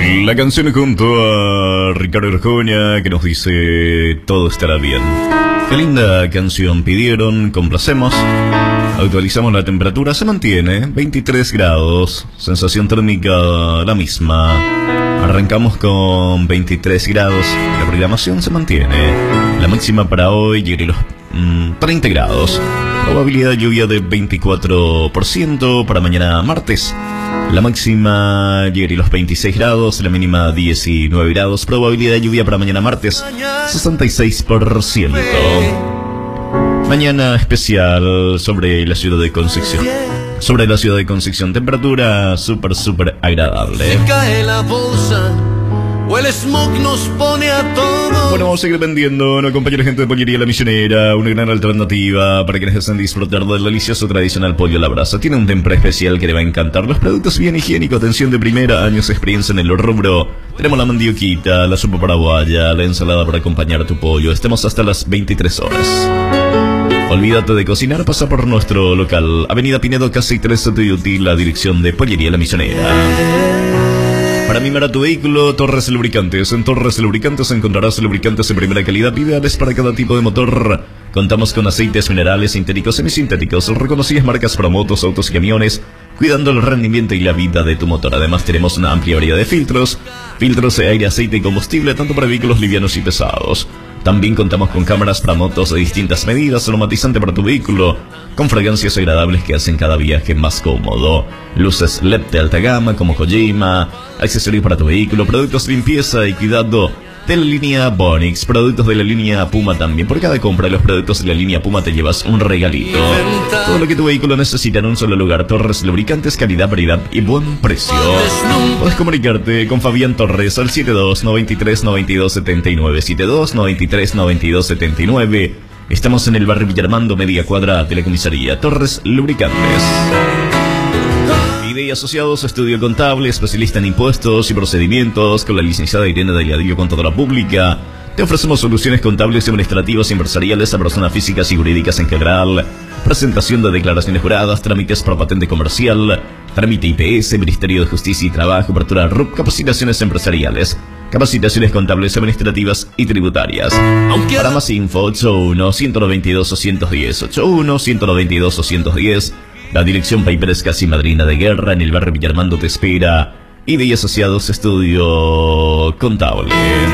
La canción junto a Ricardo Arjona que nos dice todo estará bien. Qué linda canción pidieron, complacemos. Actualizamos la temperatura, se mantiene 23 grados, sensación térmica la misma. Arrancamos con 23 grados, la programación se mantiene. La máxima para hoy llega a los 30 grados. Probabilidad de lluvia de 24% para mañana martes. La máxima llega a los 26 grados, la mínima 19 grados. Probabilidad de lluvia para mañana martes 66%. Mañana especial sobre la ciudad de Concepción. Sobre la ciudad de Concepción, temperatura súper agradable. Cae la bolsa, o el smog nos pone a todos. Bueno, vamos a seguir vendiendo, ¿no, compañera gente de Pollería La Misionera? Una gran alternativa para quienes deseen disfrutar del delicioso tradicional pollo a la brasa. Tiene un temple especial que le va a encantar. Los productos bien higiénicos, atención de primera, años de experiencia en el rubro. Tenemos la mandioquita, la sopa paraguaya, la ensalada para acompañar a tu pollo. Estemos hasta las 23 horas. Olvídate de cocinar, pasa por nuestro local. Avenida Pinedo, casi 13 de Útil, la dirección de Pollería La Misionera. Para mimar a tu vehículo, Torres Lubricantes. En Torres Lubricantes encontrarás lubricantes de primera calidad, ideales para cada tipo de motor. Contamos con aceites minerales sintéticos, semisintéticos, reconocidas marcas para motos, autos y camiones, cuidando el rendimiento y la vida de tu motor. Además tenemos una amplia variedad de filtros de aire, aceite y combustible, tanto para vehículos livianos y pesados. También contamos con cámaras para motos de distintas medidas, aromatizante para tu vehículo, con fragancias agradables que hacen cada viaje más cómodo. Luces LED de alta gama como Kojima, accesorios para tu vehículo, productos de limpieza y cuidado de la línea Bonix, productos de la línea Puma también. Por cada compra de los productos de la línea Puma te llevas un regalito. Todo lo que tu vehículo necesita en un solo lugar. Torres Lubricantes, calidad, variedad y buen precio. Puedes comunicarte con Fabián Torres al 72939279, 72939279. Estamos en el barrio Villarmando, media cuadra de la comisaría. Torres Lubricantes. Y asociados, estudio contable, especialista en impuestos y procedimientos, con la licenciada Irene Delgadillo, Contadora Pública. Te ofrecemos soluciones contables y administrativas y empresariales a personas físicas y jurídicas en general, presentación de declaraciones juradas, trámites para patente comercial, trámite IPS, Ministerio de Justicia y Trabajo, apertura RUP, capacitaciones empresariales, capacitaciones contables, administrativas y tributarias. Para más info, 81-192-210, 81-192-210. La dirección Paipers, casi madrina de guerra, en el barrio Villarmando te espera. Y asociados, estudio contable.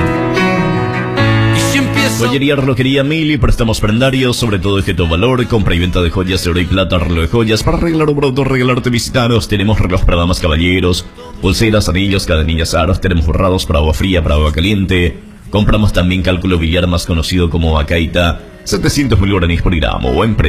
Joyería, relojería Mili, prestamos prendarios, sobre todo objeto valor, compra y venta de joyas de oro y plata, reloj de joyas. Para regalar un producto, regalarte, visitaros. Tenemos reloj para damas, caballeros, pulseras, anillos, cadenillas, aros. Tenemos borrados para agua fría, para agua caliente. Compramos también cálculo billar, más conocido como Acaita, 700.000 guaraníes por gramo. Buen precio.